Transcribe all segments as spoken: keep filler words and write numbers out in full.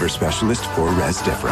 doctor specialist for Rezdiffra.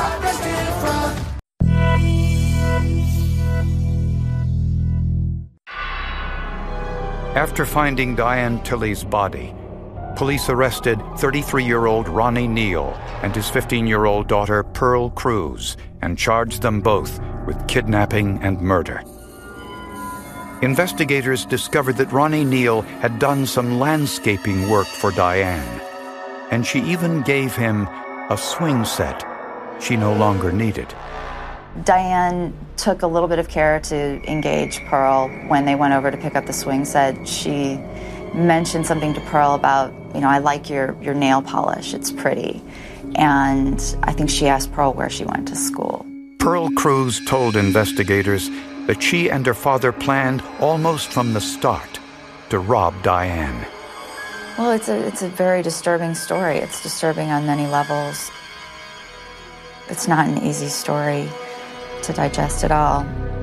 After finding Diane Tilley's body, police arrested thirty-three-year-old Ronnie Neal and his fifteen-year-old daughter Pearl Cruz and charged them both with kidnapping and murder. Investigators discovered that Ronnie Neal had done some landscaping work for Diane, and she even gave him a swing set she no longer needed. Diane took a little bit of care to engage Pearl when they went over to pick up the swing set. She mentioned something to Pearl about, you know, I like your, your nail polish, it's pretty. And I think she asked Pearl where she went to school. Pearl Cruz told investigators that she and her father planned almost from the start to rob Diane. Well, it's a, it's a very disturbing story. It's disturbing on many levels. It's not an easy story to digest at all.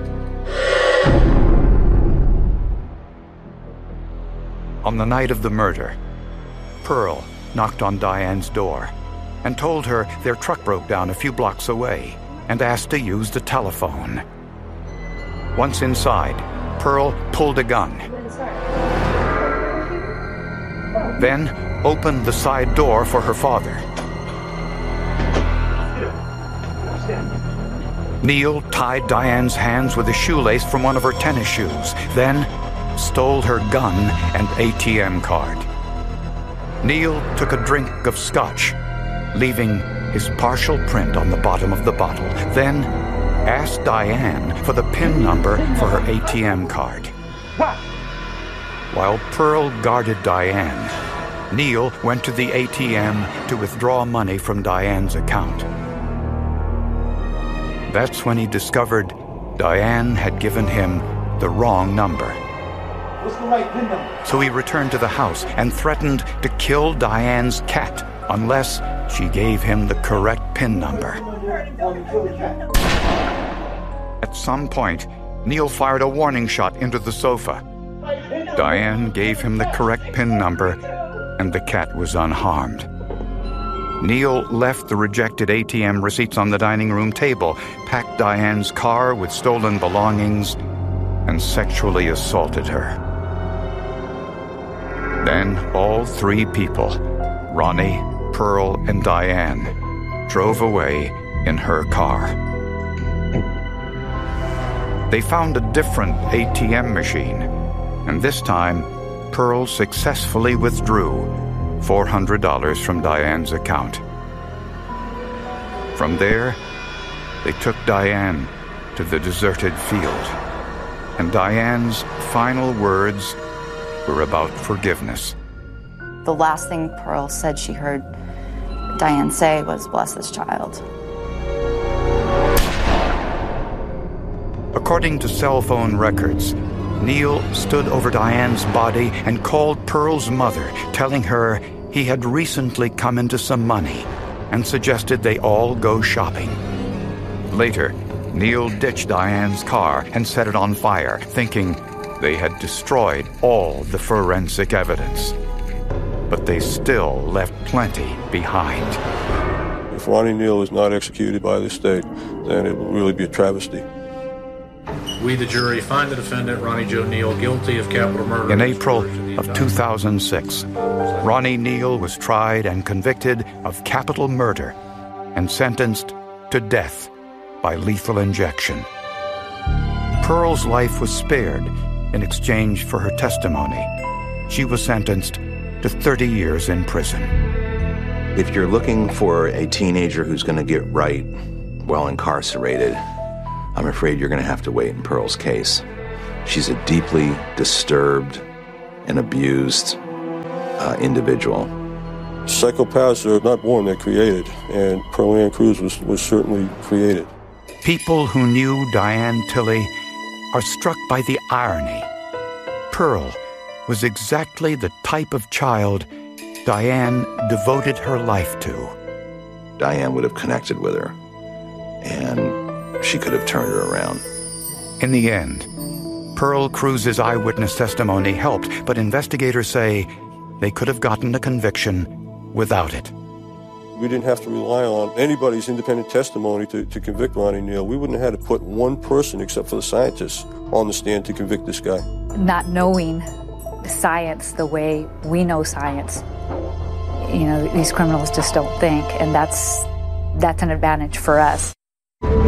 On the night of the murder, Pearl knocked on Diane's door and told her their truck broke down a few blocks away and asked to use the telephone. Once inside, Pearl pulled a gun, then opened the side door for her father. Neal tied Diane's hands with a shoelace from one of her tennis shoes, then stole her gun and A T M card. Neal took a drink of scotch, leaving his partial print on the bottom of the bottle, then asked Diane for the PIN number for her A T M card. While Pearl guarded Diane, Neal went to the A T M to withdraw money from Diane's account. That's when he discovered Diane had given him the wrong number. What's the right PIN number? So he returned to the house and threatened to kill Diane's cat unless she gave him the correct PIN number. At some point, Neal fired a warning shot into the sofa. Diane gave him the correct PIN number, and the cat was unharmed. Neal left the rejected A T M receipts on the dining room table, packed Diane's car with stolen belongings, and sexually assaulted her. Then all three people, Ronnie, Pearl, and Diane, drove away in her car. They found a different A T M machine, and this time, Pearl successfully withdrew four hundred dollars from Diane's account. From there, they took Diane to the deserted field, and Diane's final words were about forgiveness. The last thing Pearl said she heard Diane say was, "Bless this child." According to cell phone records, Neal stood over Diane's body and called Pearl's mother, telling her he had recently come into some money and suggested they all go shopping. Later, Neal ditched Diane's car and set it on fire, thinking they had destroyed all the forensic evidence. But they still left plenty behind. If Ronnie Neal is not executed by the state, then it will really be a travesty. We, the jury, find the defendant, Ronnie Joe Neal, guilty of capital murder. In April of two thousand six, Ronnie Neal was tried and convicted of capital murder and sentenced to death by lethal injection. Pearl's life was spared in exchange for her testimony. She was sentenced to thirty years in prison. If you're looking for a teenager who's going to get right while incarcerated, I'm afraid you're going to have to wait in Pearl's case. She's a deeply disturbed and abused uh, individual. Psychopaths are not born, they're created, and Pearl Ann Cruz was, was certainly created. People who knew Diane Tilley are struck by the irony. Pearl was exactly the type of child Diane devoted her life to. Diane would have connected with her, and she could have turned her around. In the end, Pearl Cruz's eyewitness testimony helped, but investigators say they could have gotten a conviction without it. we didn't have to rely on anybody's independent testimony to, to convict Ronnie Neal. We wouldn't have had to put one person, except for the scientists, on the stand to convict this guy. Not knowing science the way we know science, you know, these criminals just don't think, and that's that's an advantage for us.